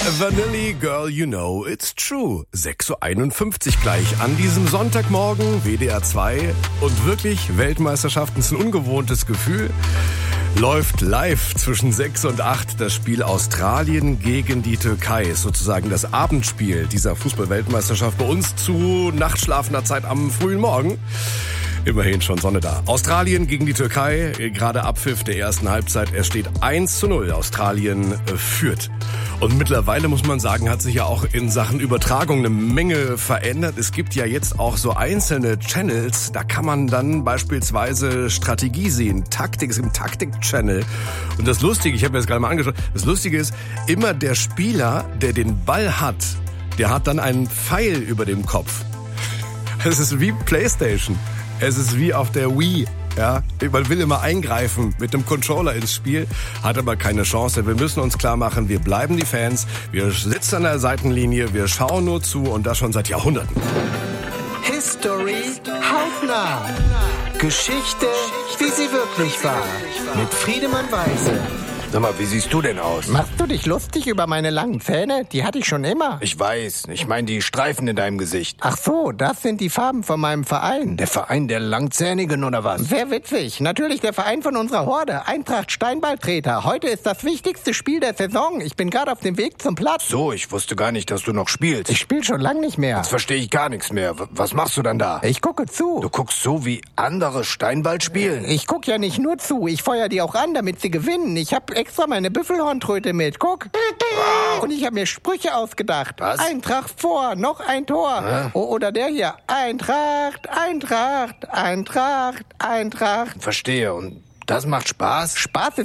Vanilli, Girl, you know it's true. 6.51 Uhr gleich an diesem Sonntagmorgen, WDR 2. Und wirklich, Weltmeisterschaften ist ein ungewohntes Gefühl. Läuft live zwischen 6 und 8 das Spiel Australien gegen die Türkei. Ist sozusagen das Abendspiel dieser Fußball-Weltmeisterschaft bei uns zu nachtschlafender Zeit am frühen Morgen. Immerhin schon Sonne da. Australien gegen die Türkei, gerade Abpfiff der ersten Halbzeit. Es steht 1:0. Australien führt. Und mittlerweile muss man sagen, hat sich ja auch in Sachen Übertragung eine Menge verändert. Es gibt ja jetzt auch so einzelne Channels, da kann man dann beispielsweise Strategie sehen, Taktik, es gibt einen Taktik-Channel. Und das Lustige, ich habe mir das gerade mal angeschaut, das Lustige ist, immer der Spieler, der den Ball hat, der hat dann einen Pfeil über dem Kopf. Es ist wie PlayStation. Es ist wie auf der Wii. Ja, man will immer eingreifen mit dem Controller ins Spiel, hat aber keine Chance. Wir müssen uns klar machen, wir bleiben die Fans, wir sitzen an der Seitenlinie, wir schauen nur zu und das schon seit Jahrhunderten. History hautnah. Geschichte, wie sie wirklich war. Mit Friedemann Weise. Sag mal, wie siehst du denn aus? Machst du dich lustig über meine langen Zähne? Die hatte ich schon immer. Ich weiß, ich meine die Streifen in deinem Gesicht. Ach so, das sind die Farben von meinem Verein. Der Verein der Langzähnigen oder was? Sehr witzig. Natürlich der Verein von unserer Horde, Eintracht Steinballtreter. Heute ist das wichtigste Spiel der Saison. Ich bin gerade auf dem Weg zum Platz. So, ich wusste gar nicht, dass du noch spielst. Ich spiele schon lange nicht mehr. Jetzt verstehe ich gar nichts mehr. Was machst du dann da? Ich gucke zu. Du guckst so, wie andere Steinball spielen? Ich gucke ja nicht nur zu. Ich feuer die auch an, damit sie gewinnen. Ich habe extra meine Büffelhorntröte mit. Guck. Wow. Und ich habe mir Sprüche ausgedacht. Was? Eintracht vor, noch ein Tor. Oder der hier. Eintracht, Eintracht, Eintracht, Eintracht. Verstehe. Und das macht Spaß? Spaß